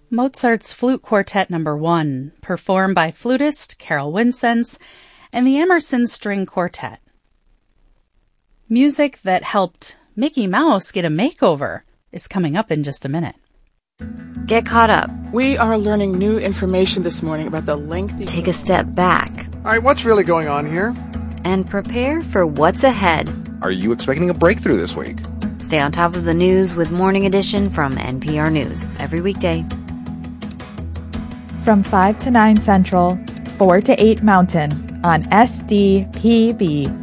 Mozart's Flute Quartet No. 1, performed by flutist Carol Winsenz and the Emerson String Quartet. Music that helped Mickey Mouse get a makeover is coming up in just a minute. Get caught up. We are learning new information this morning about the lengthy... Take a step back. All right, what's really going on here? And prepare for what's ahead. Are you expecting a breakthrough this week? Stay on top of the news with Morning Edition from NPR News every weekday. From 5 to 9 Central, 4 to 8 Mountain on SDPB.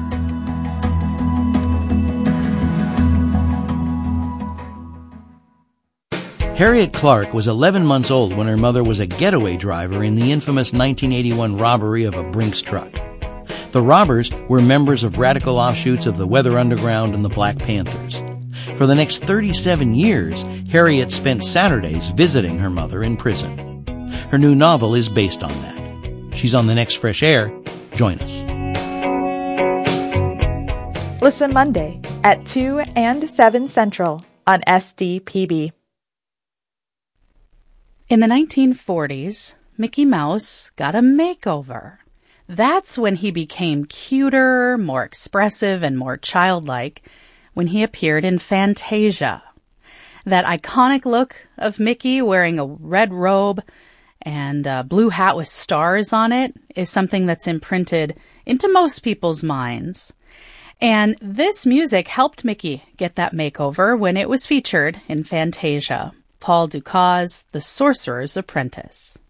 Harriet Clark was 11 months old when her mother was a getaway driver in the infamous 1981 robbery of a Brinks truck. The robbers were members of radical offshoots of the Weather Underground and the Black Panthers. For the next 37 years, Harriet spent Saturdays visiting her mother in prison. Her new novel is based on that. She's on the next Fresh Air. Join us. Listen Monday at 2 and 7 Central on SDPB. In the 1940s, Mickey Mouse got a makeover. That's when he became cuter, more expressive, and more childlike when he appeared in Fantasia. That iconic look of Mickey wearing a red robe and a blue hat with stars on it is something that's imprinted into most people's minds. And this music helped Mickey get that makeover when it was featured in Fantasia. Paul Dukas' The Sorcerer's Apprentice.